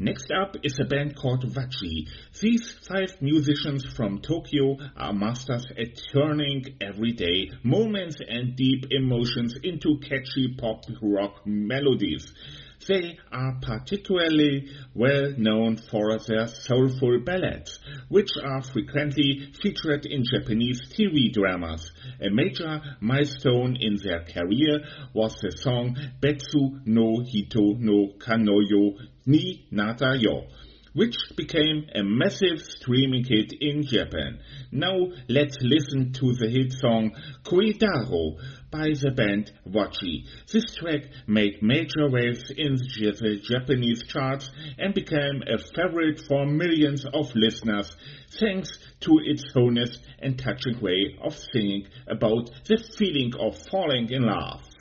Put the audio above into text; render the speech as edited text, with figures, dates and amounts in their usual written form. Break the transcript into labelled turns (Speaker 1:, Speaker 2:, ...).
Speaker 1: Next up is a band called Wachi. These 5 musicians from Tokyo are masters at turning everyday moments and deep emotions into catchy pop rock melodies. They are particularly well known for their soulful ballads, which are frequently featured in Japanese TV dramas. A major milestone in their career was the song Betsu no Hito no Kanoyo ni Nata yo, which became a massive streaming hit in Japan. Now let's listen to the hit song Koidaro by the band Wachi. This track made major waves in the Japanese charts and became a favorite for millions of listeners thanks to its honest and touching way of singing about the feeling of falling in love.